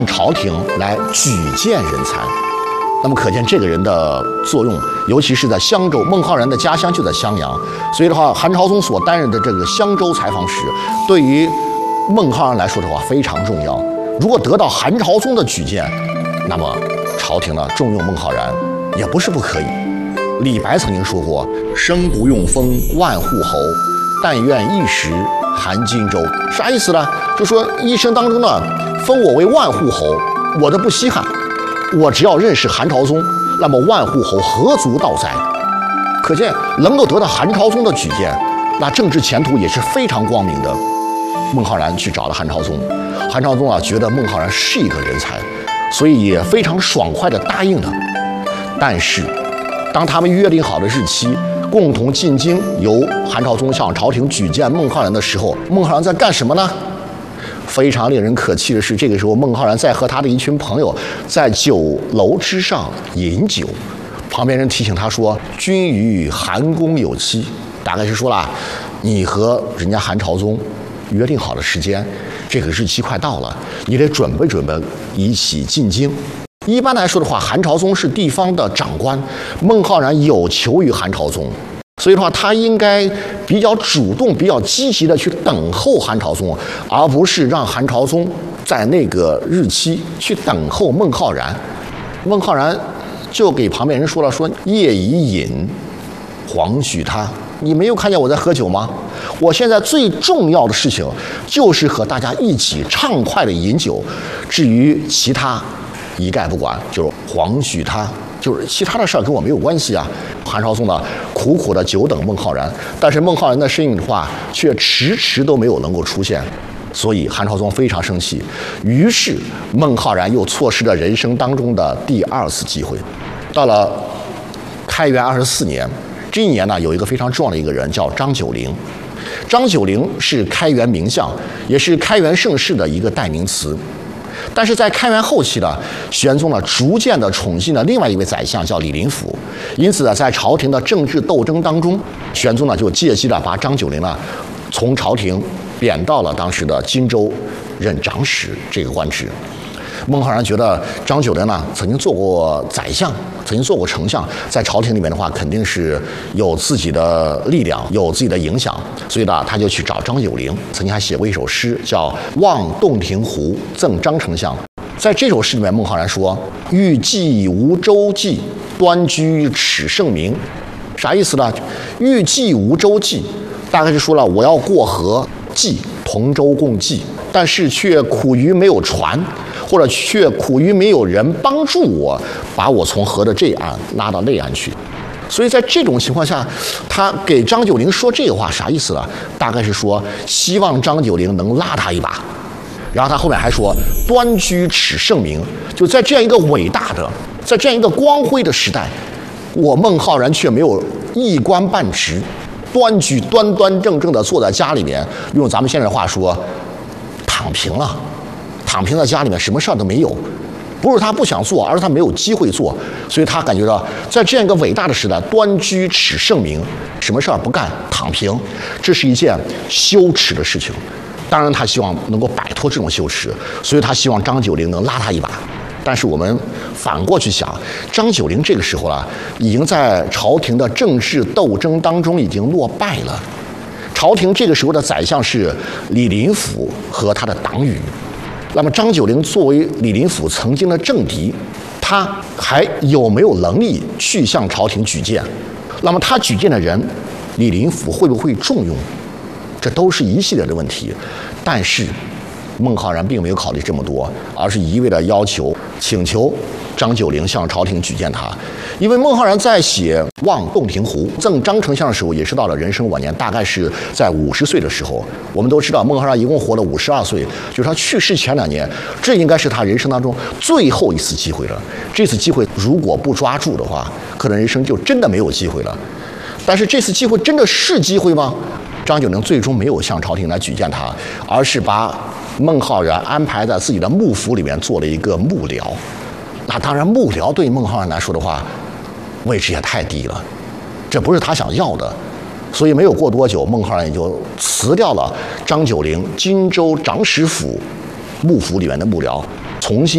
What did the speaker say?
朝廷来举荐人才。那么可见这个人的作用，尤其是在襄州，孟浩然的家乡就在襄阳，所以的话，韩朝宗所担任的这个襄州采访使，对于孟浩然来说的话非常重要。如果得到韩朝宗的举荐，那么朝廷呢重用孟浩然也不是不可以。李白曾经说过：“生不用封万户侯，但愿一时韩荆州。”啥意思呢？就说一生当中呢，封我为万户侯，我都不稀罕。我只要认识韩朝宗，那么万户侯何足道哉？可见能够得到韩朝宗的举荐，那政治前途也是非常光明的。孟浩然去找了韩朝宗，韩朝宗啊觉得孟浩然是一个人才，所以也非常爽快地答应了。但是，当他们约定好的日期，共同进京，由韩朝宗向朝廷举荐孟浩然的时候，孟浩然在干什么呢？非常令人可气的是，这个时候孟浩然在和他的一群朋友在酒楼之上饮酒，旁边人提醒他说：“君与韩公有期。”大概是说了，你和人家韩朝宗约定好的时间，这个日期快到了，你得准备准备，一起进京。一般来说的话，韩朝宗是地方的长官，孟浩然有求于韩朝宗。所以的话，他应该比较主动、比较积极的去等候韩朝宗，而不是让韩朝宗在那个日期去等候孟浩然。孟浩然就给旁边人说了：“说夜已饮，黄许他。你没有看见我在喝酒吗？我现在最重要的事情就是和大家一起畅快的饮酒，至于其他一概不管，就是黄许他。”就是其他的事儿跟我没有关系啊。韩朝宗呢，苦苦的久等孟浩然，但是孟浩然的身影的话，却迟迟都没有能够出现，所以韩朝宗非常生气。于是孟浩然又错失了人生当中的第二次机会。到了开元24年，这一年呢，有一个非常重要的一个人叫张九龄。张九龄是开元名相，也是开元盛世的一个代名词。但是在开元后期呢，玄宗呢逐渐的宠信了另外一位宰相叫李林甫，因此呢，在朝廷的政治斗争当中，玄宗呢就借机的把张九龄呢从朝廷贬到了当时的荆州任长史这个官职。孟浩然觉得张九龄呢曾经做过宰相，曾经做过丞相，在朝廷里面的话肯定是有自己的力量，有自己的影响，所以呢他就去找张九龄，曾经还写过一首诗叫《望洞庭湖赠张丞相》。在这首诗里面，孟浩然说：“欲济无舟楫，端居耻圣明。”啥意思呢？欲济无舟楫，大概是说了我要过河济，同舟共济，但是却苦于没有船，或者却苦于没有人帮助我，把我从河的这岸拉到那岸去。所以在这种情况下，他给张九龄说这个话啥意思呢？大概是说希望张九龄能拉他一把。然后他后面还说：“端居耻圣明。”就在这样一个伟大的，在这样一个光辉的时代，我孟浩然却没有一官半职，端居端端正正的坐在家里面，用咱们现在的话说，躺平了，躺平在家里面，什么事儿都没有。不是他不想做，而是他没有机会做，所以他感觉到在这样一个伟大的时代，端居耻圣明，什么事儿不干，躺平，这是一件羞耻的事情。当然，他希望能够摆脱这种羞耻，所以他希望张九龄能拉他一把。但是我们反过去想，张九龄这个时候啊，已经在朝廷的政治斗争当中已经落败了。朝廷这个时候的宰相是李林甫和他的党羽。那么张九龄作为李林甫曾经的政敌，他还有没有能力去向朝廷举荐？那么他举荐的人，李林甫会不会重用？这都是一系列的问题。但是孟浩然并没有考虑这么多，而是一味的请求张九龄向朝廷举荐他。因为孟浩然在写《望洞庭湖赠张丞相》的时候，也是到了人生晚年，大概是在50岁的时候。我们都知道孟浩然一共活了52岁，就是他去世前2年，这应该是他人生当中最后一次机会了。这次机会如果不抓住的话，可能人生就真的没有机会了。但是这次机会真的是机会吗？张九龄最终没有向朝廷来举荐他，而是把孟浩然安排在自己的幕府里面做了一个幕僚。那当然，幕僚对孟浩然来说的话，位置也太低了，这不是他想要的。所以没有过多久，孟浩然也就辞掉了张九龄荆州长史府幕府里面的幕僚，重新